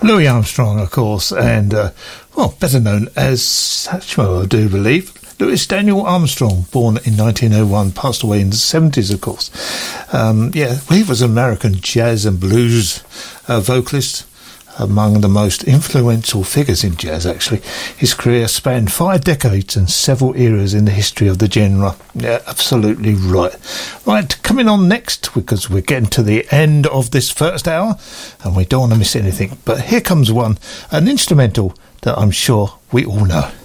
Louis Armstrong, of course, and, better known as Satchmo, I do believe. Louis Daniel Armstrong, born in 1901, passed away in the 70s, of course. He was an American jazz and blues vocalist, among the most influential figures in jazz, actually. His career spanned 5 decades and several eras in the history of the genre. Yeah, absolutely right. Right, coming on next, because we're getting to the end of this first hour, and we don't want to miss anything. But here comes one, an instrumental that I'm sure we all know.